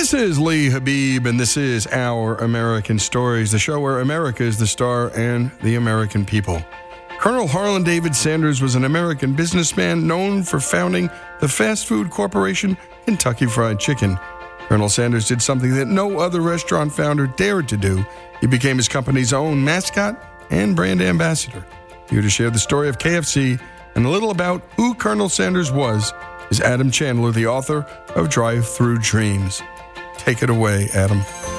This is Lee Habib, and this is Our American Stories, the show where America is the star and the American people. Colonel Harlan David Sanders was an American businessman known for founding the fast food corporation Kentucky Fried Chicken. Colonel Sanders did something that no other restaurant founder dared to do. He became his company's own mascot and brand ambassador. Here to share the story of KFC and a little about who Colonel Sanders was is Adam Chandler, the author of Drive-Thru Dreams. Take it away, Adam.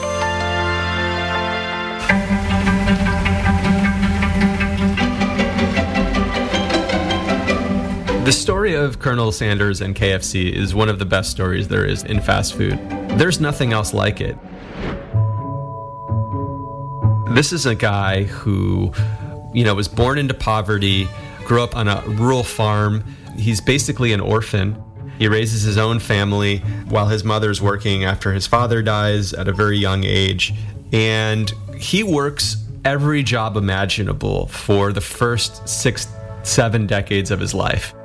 The story of Colonel Sanders and KFC is one of the best stories there is in fast food. There's nothing else like it. This is a guy who, was born into poverty, grew up on a rural farm. He's basically an orphan. He raises his own family while his mother's working after his father dies at a very young age. And he works every job imaginable for the first 6-7 decades of his life.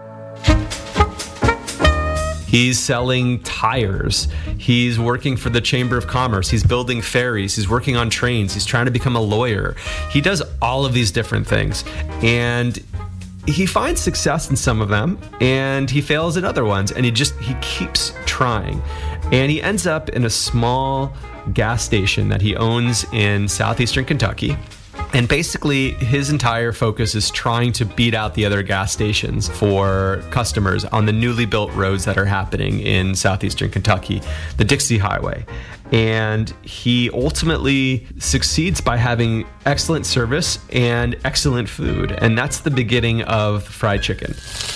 He's selling tires. He's working for the Chamber of Commerce. He's building ferries. He's working on trains. He's trying to become a lawyer. He does all of these different things. And he finds success in some of them, and he fails in other ones, and he keeps trying. And he ends up in a small gas station that he owns in southeastern Kentucky. And basically, his entire focus is trying to beat out the other gas stations for customers on the newly built roads that are happening in southeastern Kentucky, the Dixie Highway. And he ultimately succeeds by having excellent service and excellent food. And that's the beginning of fried chicken.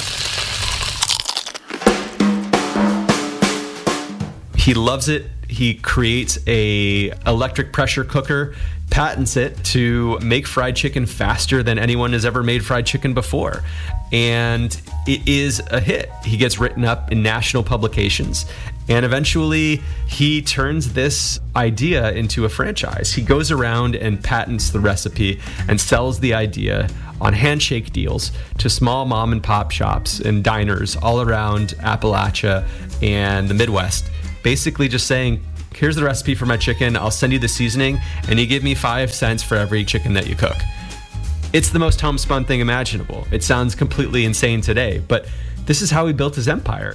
He loves it. He creates a electric pressure cooker, patents it to make fried chicken faster than anyone has ever made fried chicken before. And it is a hit. He gets written up in national publications. And eventually, he turns this idea into a franchise. He goes around and patents the recipe and sells the idea on handshake deals to small mom and pop shops and diners all around Appalachia and the Midwest. Basically just saying, here's the recipe for my chicken, I'll send you the seasoning, and you give me 5 cents for every chicken that you cook. It's the most homespun thing imaginable. It sounds completely insane today, but this is how he built his empire.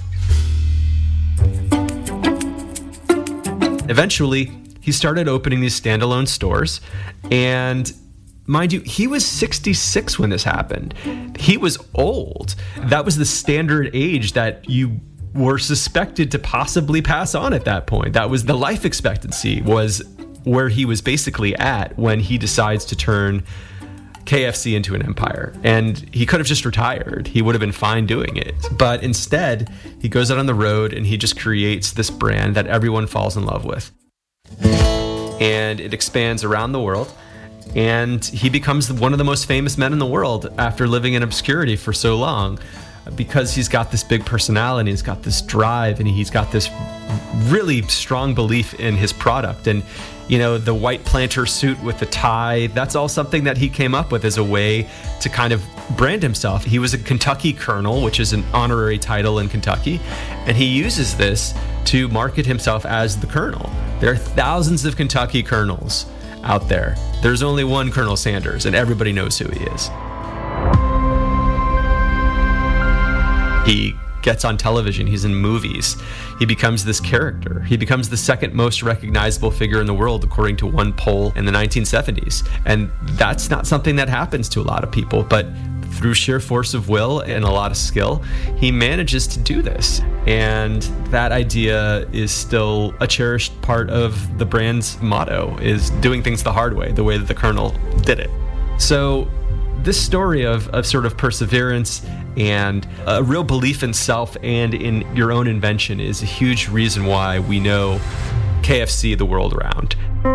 Eventually, he started opening these standalone stores, and mind you, he was 66 when this happened. He was old. That was the standard age that you were suspected to possibly pass on at that point. That was the life expectancy, was where he was basically at when he decides to turn KFC into an empire. And he could have just retired. He would have been fine doing it. But instead, he goes out on the road and he just creates this brand that everyone falls in love with. And it expands around the world. And he becomes one of the most famous men in the world after living in obscurity for so long, because he's got this big personality, he's got this drive, and he's got this really strong belief in his product. And, the white planter suit with the tie, that's all something that he came up with as a way to kind of brand himself. He was a Kentucky Colonel, which is an honorary title in Kentucky, and he uses this to market himself as the Colonel. There are thousands of Kentucky Colonels out there. There's only one Colonel Sanders, and everybody knows who he is. He gets on television, he's in movies, he becomes this character. He becomes the second most recognizable figure in the world, according to one poll in the 1970s. And that's not something that happens to a lot of people, but through sheer force of will and a lot of skill, he manages to do this. And that idea is still a cherished part of the brand's motto, is doing things the hard way, the way that the Colonel did it. So this story of sort of perseverance and a real belief in self and in your own invention is a huge reason why we know KFC the world around.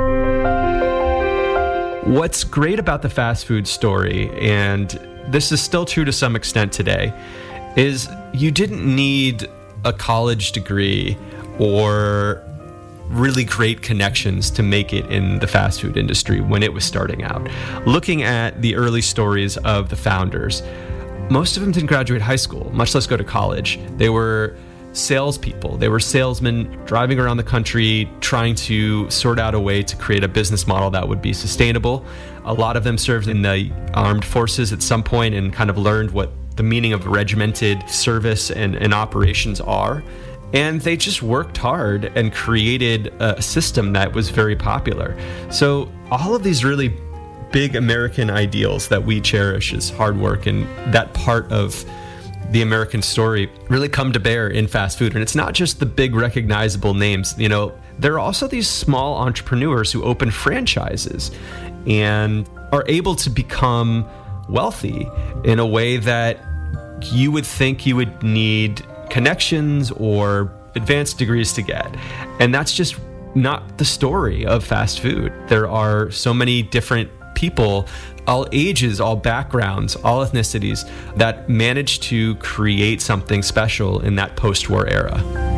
What's great about the fast food story, and this is still true to some extent today, is you didn't need a college degree or really great connections to make it in the fast food industry when it was starting out. Looking at the early stories of the founders, most of them didn't graduate high school, much less go to college. They were salespeople. They were salesmen driving around the country trying to sort out a way to create a business model that would be sustainable. A lot of them served in the armed forces at some point and kind of learned what the meaning of regimented service and operations are. And they just worked hard and created a system that was very popular. So all of these really big American ideals that we cherish is hard work, and that part of the American story really come to bear in fast food. And it's not just the big recognizable names. You know, there are also these small entrepreneurs who open franchises and are able to become wealthy in a way that you would think you would need connections or advanced degrees to get. And that's just not the story of fast food. There are so many different people, all ages, all backgrounds, all ethnicities, that managed to create something special in that post-war era.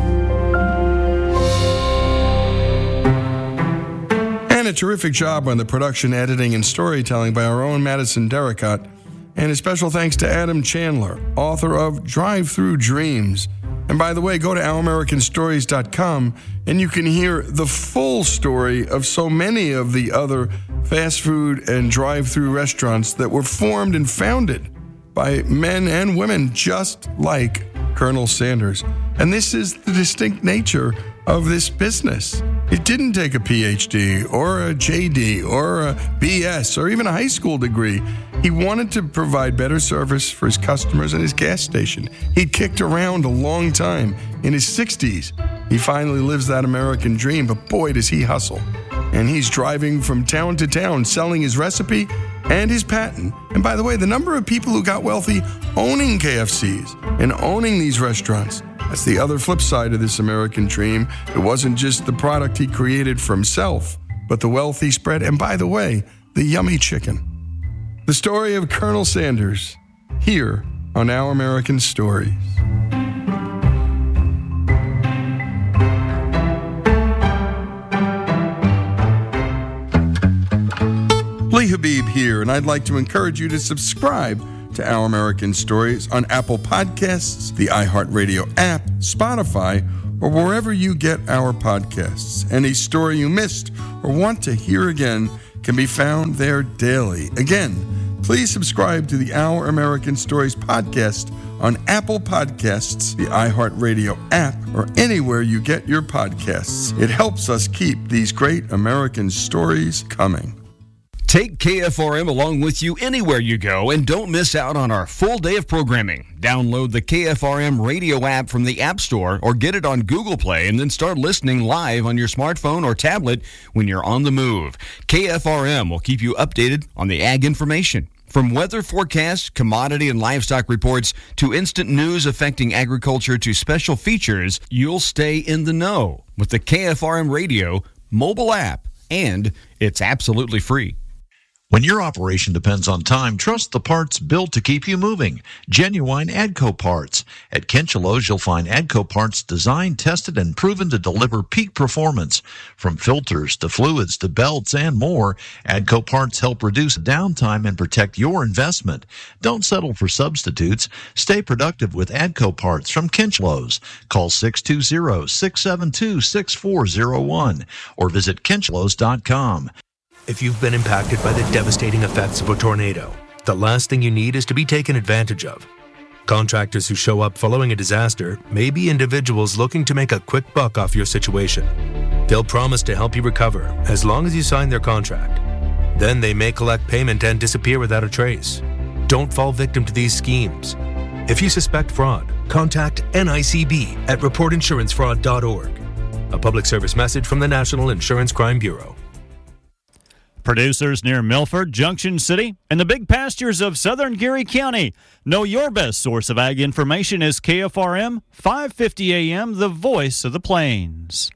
And a terrific job on the production, editing, and storytelling by our own Madison Derricott. And a special thanks to Adam Chandler, author of Drive-Thru Dreams. And by the way, go to ouramericanstories.com and you can hear the full story of so many of the other fast food and drive-thru restaurants that were formed and founded by men and women just like Colonel Sanders. And this is the distinct nature of this business. It didn't take a PhD or a JD or a BS or even a high school degree. He wanted to provide better service for his customers and his gas station. He'd kicked around a long time. In his 60s, he finally lives that American dream, but boy, does he hustle. And he's driving from town to town, selling his recipe and his patent. And by the way, the number of people who got wealthy owning KFCs and owning these restaurants, that's the other flip side of this American dream. It wasn't just the product he created for himself, but the wealth he spread. And by the way, the yummy chicken. The story of Colonel Sanders, here on Our American Stories. Lee Habib here, and I'd like to encourage you to subscribe to Our American Stories on Apple Podcasts, the iHeartRadio app, Spotify, or wherever you get our podcasts. Any story you missed or want to hear again can be found there daily. Again, please subscribe to the Our American Stories podcast on Apple Podcasts, the iHeartRadio app, or anywhere you get your podcasts. It helps us keep these great American stories coming. Take KFRM along with you anywhere you go and don't miss out on our full day of programming. Download the KFRM radio app from the App Store or get it on Google Play and then start listening live on your smartphone or tablet when you're on the move. KFRM will keep you updated on the ag information. From weather forecasts, commodity and livestock reports, to instant news affecting agriculture to special features, you'll stay in the know with the KFRM radio mobile app, and it's absolutely free. When your operation depends on time, trust the parts built to keep you moving. Genuine AGCO parts. At Kinchelo's, you'll find AGCO parts designed, tested, and proven to deliver peak performance. From filters to fluids to belts and more, AGCO parts help reduce downtime and protect your investment. Don't settle for substitutes. Stay productive with AGCO parts from Kinchelo's. Call 620-672-6401 or visit kinchelos.com. If you've been impacted by the devastating effects of a tornado, the last thing you need is to be taken advantage of. Contractors who show up following a disaster may be individuals looking to make a quick buck off your situation. They'll promise to help you recover as long as you sign their contract. Then they may collect payment and disappear without a trace. Don't fall victim to these schemes. If you suspect fraud, contact NICB at reportinsurancefraud.org. A public service message from the National Insurance Crime Bureau. Producers near Milford, Junction City, and the big pastures of southern Geary County know your best source of ag information is KFRM 550 AM, the voice of the plains.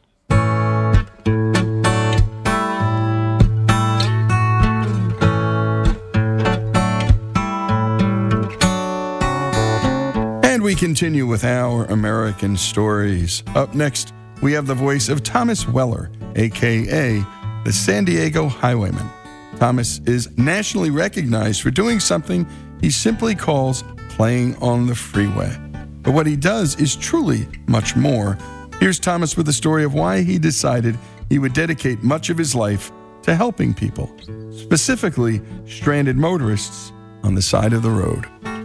And we continue with Our American Stories. Up next, we have the voice of Thomas Weller, a.k.a. the San Diego Highwayman. Thomas is nationally recognized for doing something he simply calls playing on the freeway. but what he does is truly much more. Here's Thomas with the story of why he decided he would dedicate much of his life to helping people, specifically stranded motorists on the side of the road.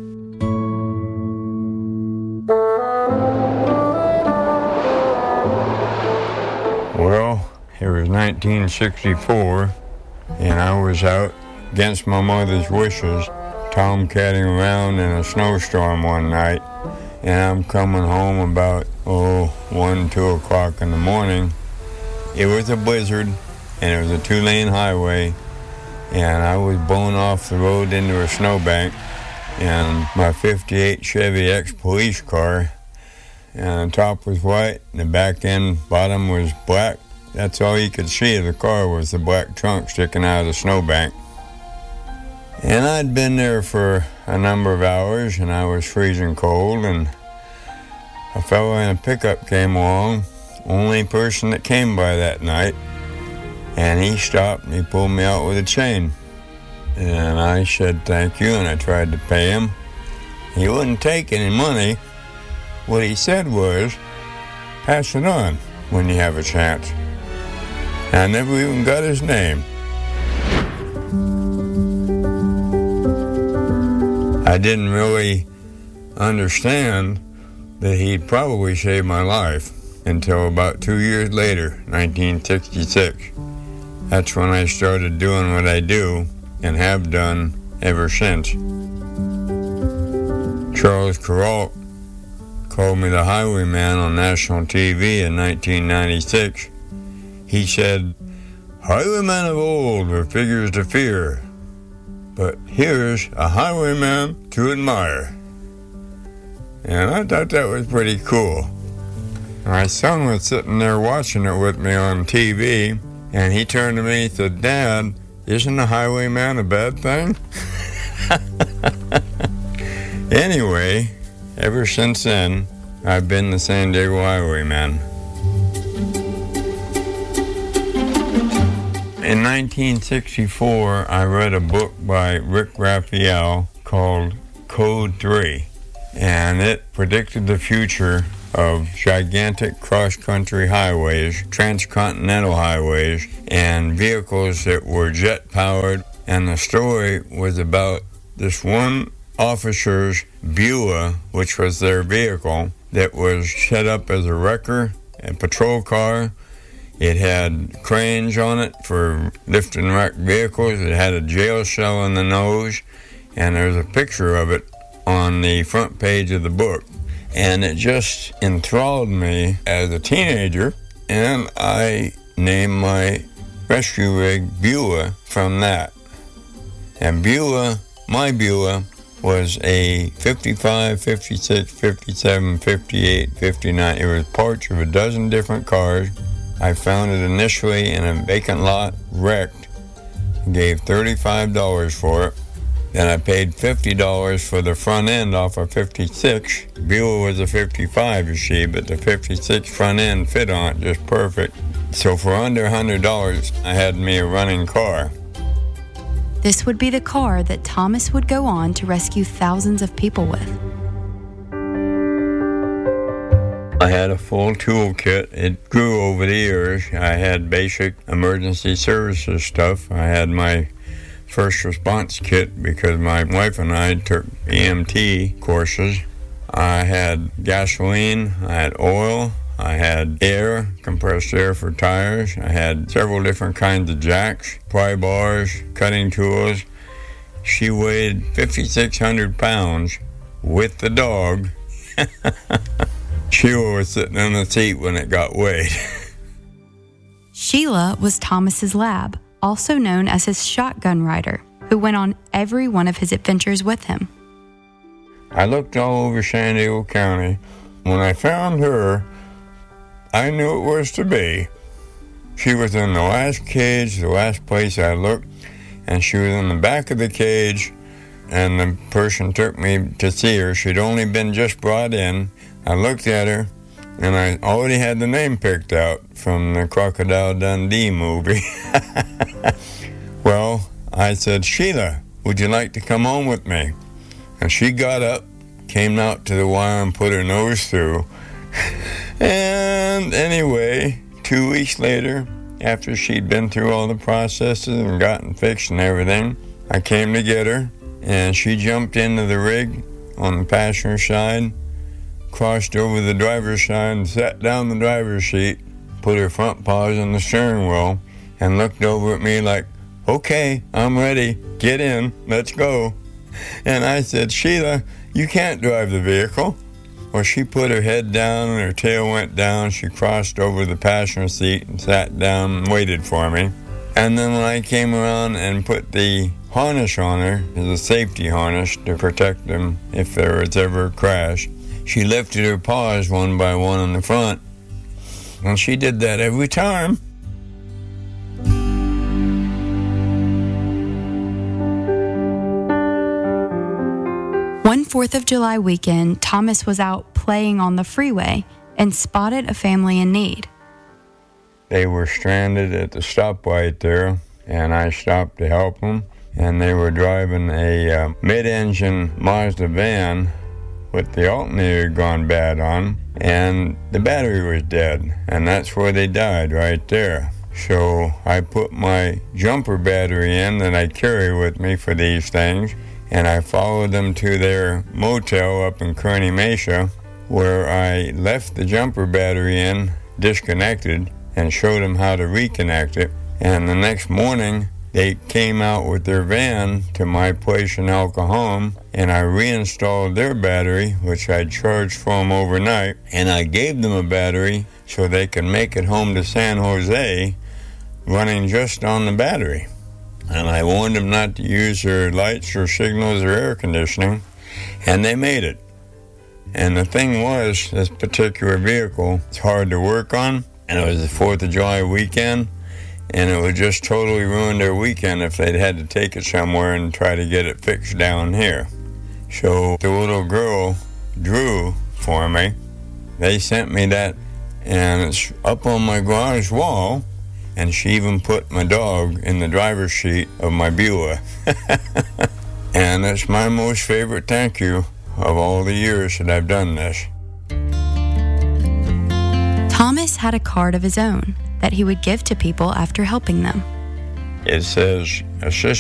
Well, it was 1964, and I was out against my mother's wishes, tomcatting around in a snowstorm one night, and I'm coming home about, 1, 2 o'clock in the morning. It was a blizzard, and it was a 2-lane highway, and I was blown off the road into a snowbank, and my 58 Chevy ex-police car, and the top was white, and the back end bottom was black. That's all you could see of the car was the black trunk sticking out of the snowbank. And I'd been there for a number of hours, and I was freezing cold, and a fellow in a pickup came along, only person that came by that night, and he stopped and he pulled me out with a chain. And I said thank you, and I tried to pay him. He wouldn't take any money. What he said was, pass it on when you have a chance. I never even got his name. I didn't really understand that he'd probably saved my life until about 2 years later, 1966. That's when I started doing what I do and have done ever since. Charles Kuralt called me the Highwayman on national TV in 1996. He said, "Highwaymen of old were figures to fear, but here's a highwayman to admire." And I thought that was pretty cool. My son was sitting there watching it with me on TV, and he turned to me and said, "Dad, isn't a highwayman a bad thing?" Anyway, ever since then, I've been the San Diego Highwayman. In 1964, I read a book by Rick Raphael called Code 3, and it predicted the future of gigantic cross-country highways, transcontinental highways, and vehicles that were jet-powered. And the story was about this one officer's Buick, which was their vehicle, that was set up as a wrecker, a patrol car. It had cranes on it for lifting wrecked vehicles. It had a jail cell in the nose, and there's a picture of it on the front page of the book. And it just enthralled me as a teenager, and I named my rescue rig Beulah from that. And Beulah, my Beulah, was a 55, 56, 57, 58, 59. It was parts of a dozen different cars. I found it initially in a vacant lot, wrecked, gave $35 for it. Then I paid $50 for the front end off a 56. Beulah was a 55, you see, but the 56 front end fit on it just perfect. So for under $100, I had me a running car. This would be the car that Thomas would go on to rescue thousands of people with. I had a full toolkit. It grew over the years. I had basic emergency services stuff. I had my first response kit because my wife and I took EMT courses. I had gasoline, I had oil, I had air, compressed air for tires. I had several different kinds of jacks, pry bars, cutting tools. She weighed 5,600 pounds with the dog. Sheila was sitting in the seat when it got weighed. Sheila was Thomas's lab, also known as his shotgun rider, who went on every one of his adventures with him. I looked all over San Diego County. When I found her, I knew it was to be. She was in the last cage, the last place I looked, and she was in the back of the cage, and the person took me to see her. She'd only been just brought in. I looked at her, and I already had the name picked out from the Crocodile Dundee movie. Well, I said, "Sheila, would you like to come home with me?" And she got up, came out to the wire and put her nose through. And anyway, 2 weeks later, after she'd been through all the processes and gotten fixed and everything, I came to get her, and she jumped into the rig on the passenger side, crossed over the driver's side and sat down the driver's seat, put her front paws on the steering wheel, and looked over at me like, "Okay, I'm ready. Get in. Let's go." And I said, "Sheila, you can't drive the vehicle." Well, she put her head down and her tail went down. She crossed over the passenger seat and sat down and waited for me. And then when I came around and put the harness on her, as a safety harness to protect them if there was ever a crash, she lifted her paws one by one in the front. And she did that every time. One 4th of July weekend, Thomas was out playing on the freeway and spotted a family in need. They were stranded at the stoplight there, and I stopped to help them. And they were driving a mid-engine Mazda van with the alternator gone bad on, and the battery was dead, and that's where they died, right there. So I put my jumper battery in that I carry with me for these things, and I followed them to their motel up in Kearney Mesa, where I left the jumper battery in, disconnected, and showed them how to reconnect it. And the next morning, they came out with their van to my place in El Cajon, and I reinstalled their battery, which I'd charged for them overnight, and I gave them a battery so they could make it home to San Jose running just on the battery. And I warned them not to use their lights or signals or air conditioning, and they made it. And the thing was, this particular vehicle, it's hard to work on, and it was the 4th of July weekend, and it would just totally ruin their weekend if they'd had to take it somewhere and try to get it fixed down here. So the little girl drew for me. They sent me that, and it's up on my garage wall, and she even put my dog in the driver's seat of my Beulah. And it's my most favorite thank you of all the years that I've done this. Thomas had a card of his own that he would give to people after helping them. It says, "Assist